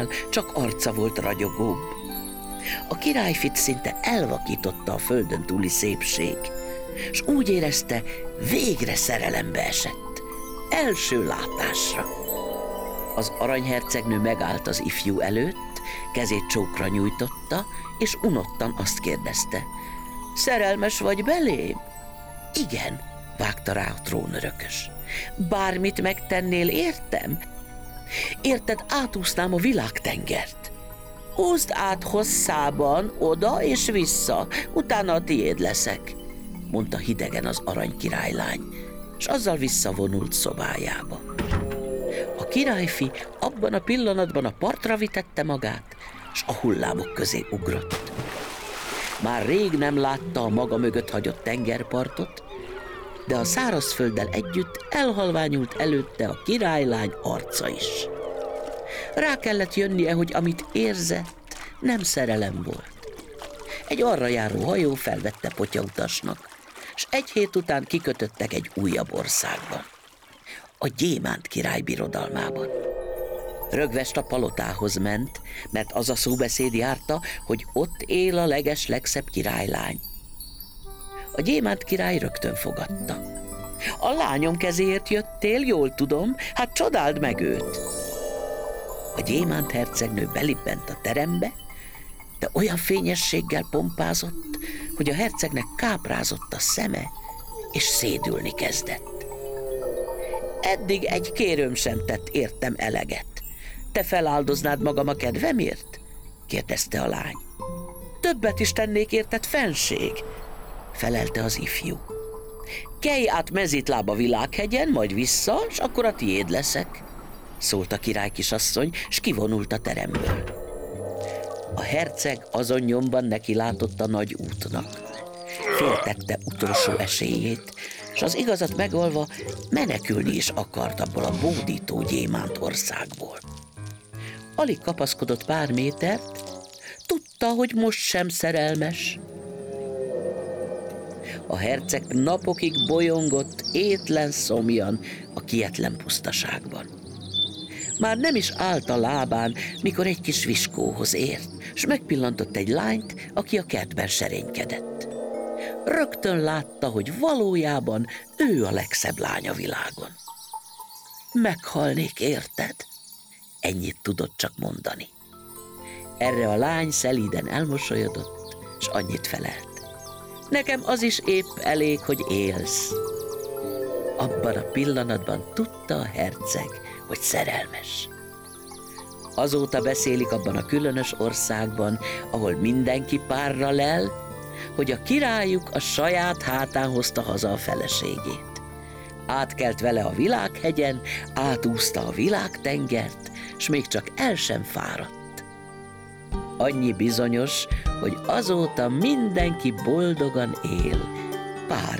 csak arca volt ragyogóbb. A királyfit szinte elvakította a földön túli szépség, s úgy érezte, végre szerelembe esett, első látásra. Az aranyhercegnő megállt az ifjú előtt, kezét csókra nyújtotta, és unottan azt kérdezte: szerelmes vagy belém? Igen, vágta rá a trónörökös. Bármit megtennél, értem? Érted, átúsznám a világtengert. Úszd át hosszában, oda és vissza, utána a tiéd leszek, mondta hidegen az aranykirálylány, s azzal visszavonult szobájába. A királyfi abban a pillanatban a partra vitette magát, s a hullámok közé ugrott. Már rég nem látta a maga mögött hagyott tengerpartot, de a szárazfölddel együtt elhalványult előtte a királylány arca is. Rá kellett jönnie, hogy amit érzett, nem szerelem volt. Egy arra járó hajó felvette potyautasnak, s egy hét után kikötöttek egy újabb országban, a Gyémánt király birodalmában. Rögvest a palotához ment, mert az a szóbeszéd járta, hogy ott él a legeslegszebb királylány. A Gyémánt király rögtön fogadta. A lányom kezéért jöttél, jól tudom, hát csodáld meg őt. A Gyémánt hercegnő belibbent a terembe, de olyan fényességgel pompázott, hogy a hercegnek káprázott a szeme, és szédülni kezdett. Eddig egy kérőm sem tett értem eleget. Te feláldoznád magam a kedvemért? Kérdezte a lány. Többet is tennék érted, fenség, felelte az ifjú. Kelj át mezítláb a világhegyen, majd vissza, s akkor a tiéd leszek, szólt a királykisasszony, s kivonult a teremből. A herceg azon nyomban neki látott a nagy útnak. Féltette utolsó esélyét, s az igazat megolva menekülni is akart abból a bódító gyémánt országból. Alig kapaszkodott pár métert, tudta, hogy most sem szerelmes. A herceg napokig bolyongott étlen szomjan a kietlen pusztaságban. Már nem is állt a lábán, mikor egy kis viskóhoz ért, s megpillantott egy lányt, aki a kertben serénykedett. Rögtön látta, hogy valójában ő a legszebb lány a világon. Meghalnék, érted? Ennyit tudott csak mondani. Erre a lány szelíden elmosolyodott, s annyit felelt: nekem az is épp elég, hogy élsz. Abban a pillanatban tudta a herceg, hogy szerelmes. Azóta beszélik abban a különös országban, ahol mindenki párra lel, hogy a királyuk a saját hátán hozta haza a feleségét. Átkelt vele a világhegyen, átúszta a világtengert, s még csak el sem fáradt. Annyi bizonyos, hogy azóta mindenki boldogan él, pár